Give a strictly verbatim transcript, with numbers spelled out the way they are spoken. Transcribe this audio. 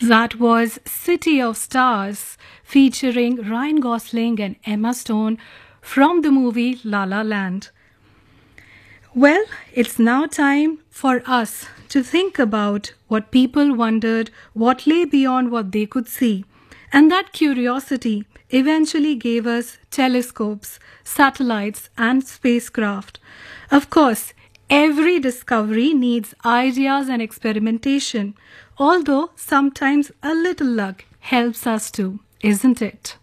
That was City of Stars featuring Ryan Gosling and Emma Stone from the movie La La Land. Well, it's now time for us to think about what people wondered, what lay beyond what they could see. And that curiosity eventually gave us telescopes, satellites, and spacecraft. Of course, every discovery needs ideas and experimentation, although sometimes a little luck helps us too, isn't it?